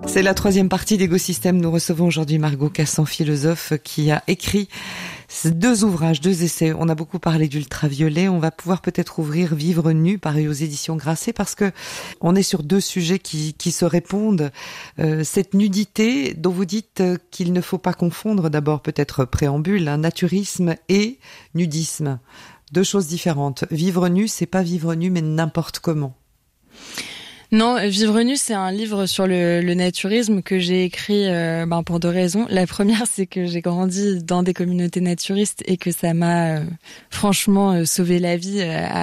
C'est la troisième partie d'Égosystème. Nous recevons aujourd'hui Margot Cassan, philosophe, qui a écrit deux ouvrages, deux essais. On a beaucoup parlé d'ultraviolet. On va pouvoir peut-être ouvrir Vivre nu, paru aux éditions Grasset, parce que on est sur deux sujets qui se répondent. Cette nudité dont vous dites qu'il ne faut pas confondre, d'abord peut-être préambule, naturisme et nudisme. Deux choses différentes. Vivre nu, c'est pas vivre nu, mais n'importe comment. Non, Vivre nu, c'est un livre sur le naturisme que j'ai écrit pour deux raisons. La première, c'est que j'ai grandi dans des communautés naturistes et que ça m'a franchement sauvé la vie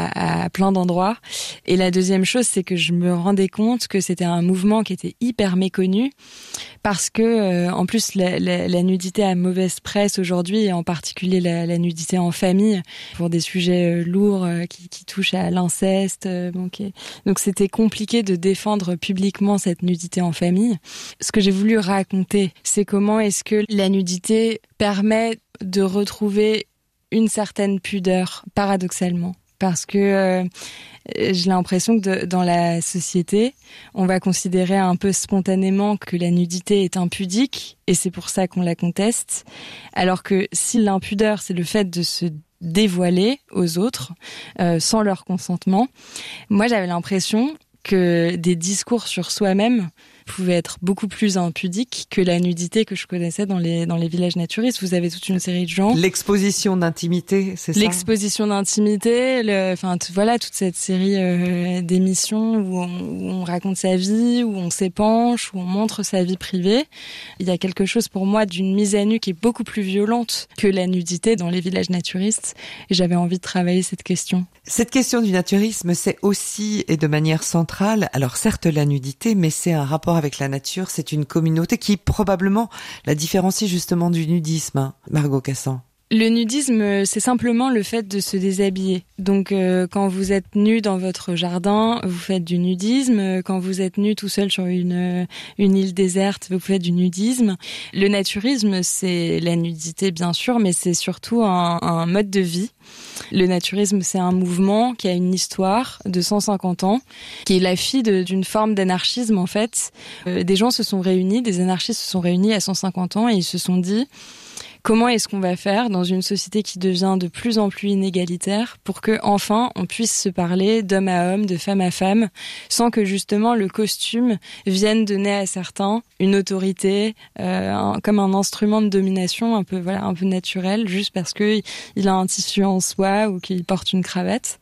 à plein d'endroits. Et la deuxième chose, c'est que je me rendais compte que c'était un mouvement qui était hyper méconnu parce que en plus la nudité a mauvaise presse aujourd'hui, et en particulier la nudité en famille pour des sujets lourds qui touchent à l'inceste. Donc c'était compliqué de défendre publiquement cette nudité en famille. Ce que j'ai voulu raconter, c'est comment est-ce que la nudité permet de retrouver une certaine pudeur, paradoxalement. Parce que j'ai l'impression que dans la société, on va considérer un peu spontanément que la nudité est impudique, et c'est pour ça qu'on la conteste. Alors que si l'impudeur, c'est le fait de se dévoiler aux autres sans leur consentement, moi j'avais l'impression que des discours sur soi-même pouvaient être beaucoup plus impudiques que la nudité que je connaissais dans les villages naturistes. Vous avez toute une série de gens. L'exposition d'intimité, c'est ça ? L'exposition d'intimité, toute cette série d'émissions où on raconte sa vie, où on s'épanche, où on montre sa vie privée. Il y a quelque chose pour moi d'une mise à nu qui est beaucoup plus violente que la nudité dans les villages naturistes. Et j'avais envie de travailler cette question. Cette question du naturisme, c'est aussi, et de manière centrale, alors certes la nudité, mais c'est un rapport avec la nature, c'est une communauté qui probablement la différencie justement du nudisme, Margot Cassan. Le nudisme, c'est simplement le fait de se déshabiller. Donc, quand vous êtes nu dans votre jardin, vous faites du nudisme. Quand vous êtes nu tout seul sur une île déserte, vous faites du nudisme. Le naturisme, c'est la nudité, bien sûr, mais c'est surtout un mode de vie. Le naturisme, c'est un mouvement qui a une histoire de 150 ans, qui est la fille d'une forme d'anarchisme, en fait. Des gens se sont réunis, des anarchistes se sont réunis à 150 ans et ils se sont dit: comment est-ce qu'on va faire dans une société qui devient de plus en plus inégalitaire pour que enfin on puisse se parler d'homme à homme, de femme à femme, sans que justement le costume vienne donner à certains une autorité, comme un instrument de domination un peu naturel, juste parce que il a un tissu en soie ou qu'il porte une cravate,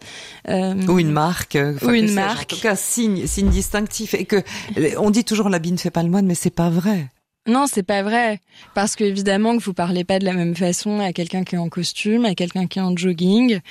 ou une marque, ou une marque. En tout cas, signe distinctif. Et que on dit toujours l'habit ne fait pas le moine, mais c'est pas vrai. Non, c'est pas vrai. Parce que évidemment que vous parlez pas de la même façon à quelqu'un qui est en costume, à quelqu'un qui est en jogging.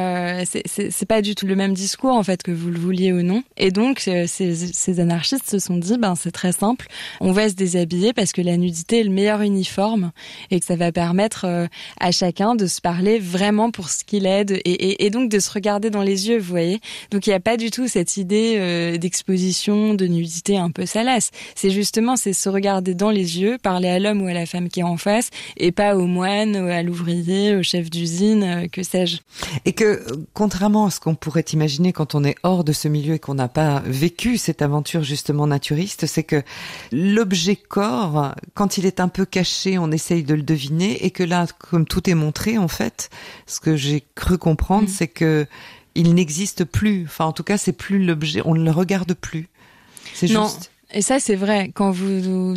C'est pas du tout le même discours, en fait, que vous le vouliez ou non. Et donc, ces anarchistes se sont dit, c'est très simple. On va se déshabiller parce que la nudité est le meilleur uniforme et que ça va permettre à chacun de se parler vraiment pour ce qu'il est et donc de se regarder dans les yeux, vous voyez. Donc, il y a pas du tout cette idée d'exposition, de nudité un peu salace. C'est se regarder dans les yeux, parler à l'homme ou à la femme qui est en face, et pas au moine, à l'ouvrier, au chef d'usine, que sais-je. Et que, contrairement à ce qu'on pourrait imaginer quand on est hors de ce milieu et qu'on n'a pas vécu cette aventure justement naturiste, c'est que l'objet corps, quand il est un peu caché, on essaye de le deviner, et que là, comme tout est montré, en fait, ce que j'ai cru comprendre, c'est que il n'existe plus. Enfin, en tout cas, c'est plus l'objet, on ne le regarde plus. C'est non. Juste. Et ça, c'est vrai. Quand vous